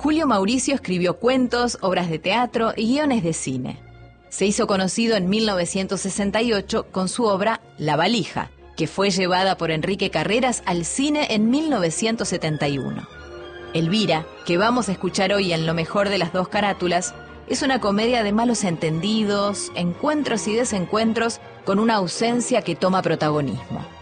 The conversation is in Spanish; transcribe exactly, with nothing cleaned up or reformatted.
Julio Mauricio escribió cuentos, obras de teatro y guiones de cine. Se hizo conocido en mil novecientos sesenta y ocho con su obra La valija, que fue llevada por Enrique Carreras al cine en mil novecientos setenta y uno. Elvira, que vamos a escuchar hoy en Lo mejor de las dos carátulas, es una comedia de malos entendidos, encuentros y desencuentros con una ausencia que toma protagonismo.